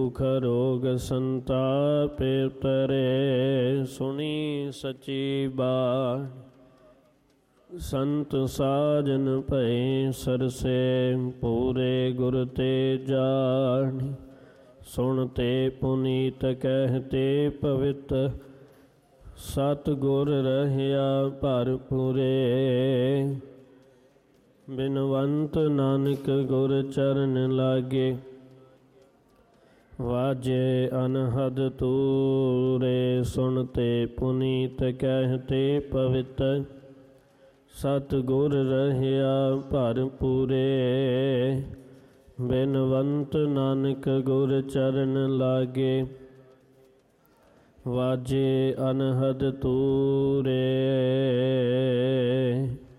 ਦੁਖ ਰੋਗ ਸੰਤਾਪੇ ਉਤਰੇ। ਸੁਣੀ ਸਚੀ ਬਾਣੀ ਸੰਤ ਸਾਜਨ ਭਏ ਸਰਸੇ। ਪੂਰੇ ਗੁਰ ਤੇ ਜਾਣੀ ਸੁਣ ਤੇ ਪੁਨੀਤ ਕਹਿਤੇ ਪਵਿੱਤ। ਸਤ ਗੁਰ ਰਹਿਆ ਭਰਪੂਰੇ। ਬਿਨਵੰਤ ਨਾਨਕ ਗੁਰ ਚਰਨ ਲਾਗੇ। ਵਾਜੇ ਅਨਹਦ ਤੂਰੇ। ਸੁਣ ਤੇ ਪੁਨੀਤ ਕਹਿਤੇ ਪਵਿੱਤ। ਸਤ ਗੁਰ ਰਹਿਆ ਭਰਪੂਰੇ। ਬਿਨਵੰਤ ਨਾਨਕ ਗੁਰ ਚਰਨ ਲਾਗੇ। ਵਾਜੇ ਅਨਹਦ ਤੂਰੇ।